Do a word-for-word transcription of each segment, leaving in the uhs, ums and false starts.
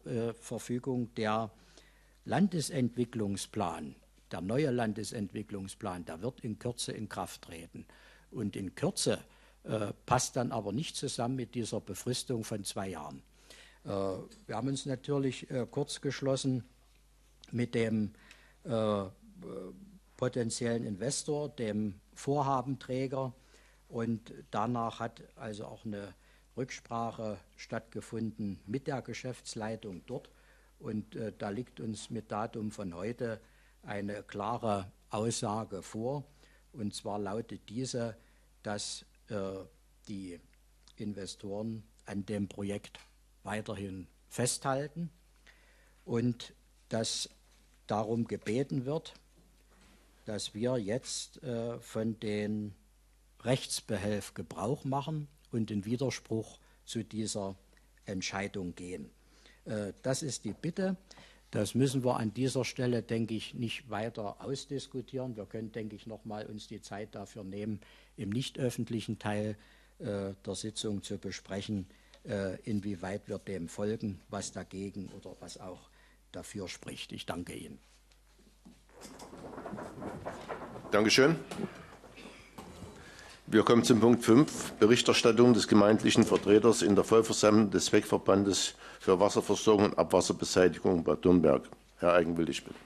äh, Verfügung. Der Landesentwicklungsplan, der neue Landesentwicklungsplan, der wird in Kürze in Kraft treten. Und in Kürze äh, passt dann aber nicht zusammen mit dieser Befristung von zwei Jahren. Äh, wir haben uns natürlich äh, kurz geschlossen mit dem äh, potenziellen Investor, dem Vorhabenträger, und danach hat also auch eine Rücksprache stattgefunden mit der Geschäftsleitung dort, und äh, da liegt uns mit Datum von heute eine klare Aussage vor, und zwar lautet diese, dass äh, die Investoren an dem Projekt weiterhin festhalten und dass darum gebeten wird, dass wir jetzt äh, von den Rechtsbehelf Gebrauch machen und in Widerspruch zu dieser Entscheidung gehen. Äh, das ist die Bitte. Das müssen wir an dieser Stelle, denke ich, nicht weiter ausdiskutieren. Wir können, denke ich, noch mal uns die Zeit dafür nehmen, im nicht öffentlichen Teil äh, der Sitzung zu besprechen, äh, inwieweit wir dem folgen, was dagegen oder was auch dafür spricht. Ich danke Ihnen. Dankeschön. Wir kommen zum Punkt fünf, Berichterstattung des gemeindlichen Vertreters in der Vollversammlung des Zweckverbandes für Wasserversorgung und Abwasserbeseitigung Bad Dürnberg. Herr Eigenwillig, bitte.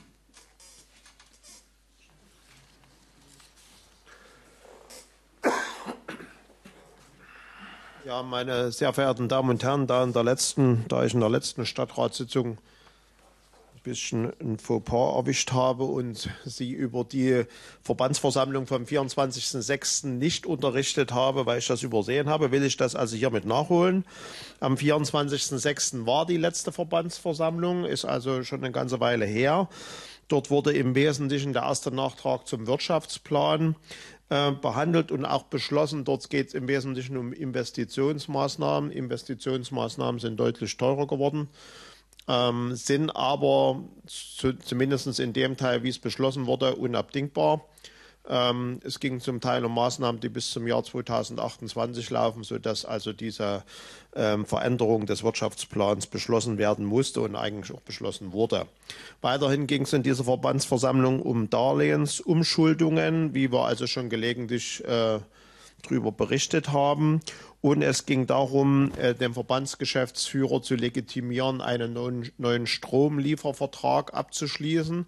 Ja, meine sehr verehrten Damen und Herren, da, in der letzten, da ich in der letzten Stadtratssitzung ein bisschen ein Fauxpas erwischt habe und Sie über die Verbandsversammlung vom vierundzwanzigsten sechsten nicht unterrichtet habe, weil ich das übersehen habe, will ich das also hiermit nachholen. Am vierundzwanzigsten sechsten war die letzte Verbandsversammlung, ist also schon eine ganze Weile her. Dort wurde im Wesentlichen der erste Nachtrag zum Wirtschaftsplan äh, behandelt und auch beschlossen. Dort geht es im Wesentlichen um Investitionsmaßnahmen. Investitionsmaßnahmen sind deutlich teurer geworden. Ähm, sind aber zu, zumindest in dem Teil, wie es beschlossen wurde, unabdingbar. Ähm, es ging zum Teil um Maßnahmen, die bis zum Jahr zweitausendachtundzwanzig laufen, sodass also diese ähm, Veränderung des Wirtschaftsplans beschlossen werden musste und eigentlich auch beschlossen wurde. Weiterhin ging es in dieser Verbandsversammlung um Darlehensumschuldungen, wie wir also schon gelegentlich äh, darüber berichtet haben. Und es ging darum, dem Verbandsgeschäftsführer zu legitimieren, einen neuen Stromliefervertrag abzuschließen.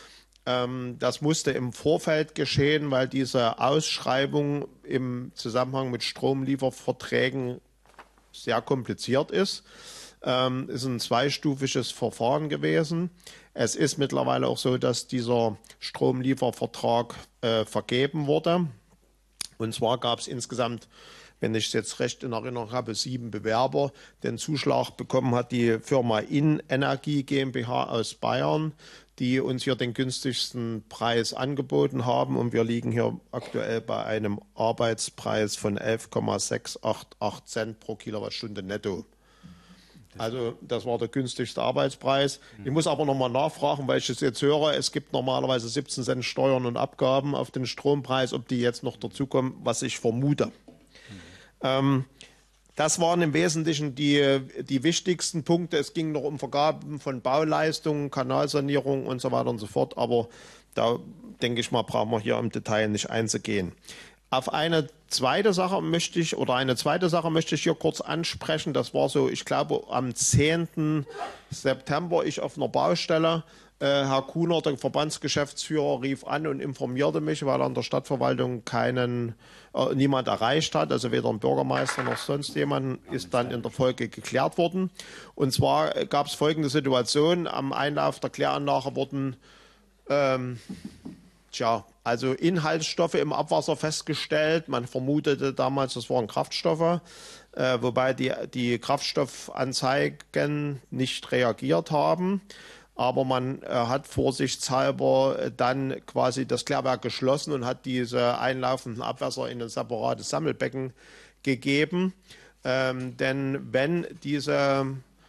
Das musste im Vorfeld geschehen, weil diese Ausschreibung im Zusammenhang mit Stromlieferverträgen sehr kompliziert ist. Es ist ein zweistufiges Verfahren gewesen. Es ist mittlerweile auch so, dass dieser Stromliefervertrag vergeben wurde. Und zwar gab es insgesamt, wenn ich es jetzt recht in Erinnerung habe, sieben Bewerber. Den Zuschlag bekommen hat die Firma Innenergie GmbH aus Bayern, die uns hier den günstigsten Preis angeboten haben. Und wir liegen hier aktuell bei einem Arbeitspreis von elf Komma sechshundertachtundachtzig Cent pro Kilowattstunde netto. Also das war der günstigste Arbeitspreis. Ich muss aber noch mal nachfragen, weil ich es jetzt höre, es gibt normalerweise siebzehn Cent Steuern und Abgaben auf den Strompreis, ob die jetzt noch dazukommen, was ich vermute. Mhm. Ähm, das waren im Wesentlichen die, die wichtigsten Punkte. Es ging noch um Vergaben von Bauleistungen, Kanalsanierung und so weiter und so fort. Aber da denke ich mal, brauchen wir hier im Detail nicht einzugehen. Auf eine zweite Sache möchte ich, oder eine zweite Sache möchte ich hier kurz ansprechen. Das war so, ich glaube, am zehnten September, ich auf einer Baustelle. Äh, Herr Kuhner, der Verbandsgeschäftsführer, rief an und informierte mich, weil er an der Stadtverwaltung keinen, äh, niemand erreicht hat, also weder ein Bürgermeister noch sonst jemand, ist dann in der Folge geklärt worden. Und zwar gab es folgende Situation. Am Einlauf der Kläranlage wurden ähm, Tja, also Inhaltsstoffe im Abwasser festgestellt. Man vermutete damals, das waren Kraftstoffe, äh, wobei die, die Kraftstoffanzeigen nicht reagiert haben. Aber man äh, hat vorsichtshalber dann quasi das Klärwerk geschlossen und hat diese einlaufenden Abwässer in ein separates Sammelbecken gegeben. Ähm, denn wenn diese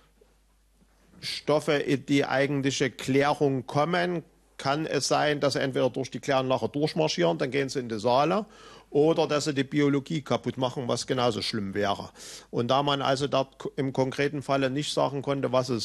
Stoffe in die eigentliche Klärung kommen, kann es sein, dass sie entweder durch die Kläranlage durchmarschieren, dann gehen sie in die Saale, oder dass sie die Biologie kaputt machen, was genauso schlimm wäre. Und da man also dort im konkreten Falle nicht sagen konnte, was es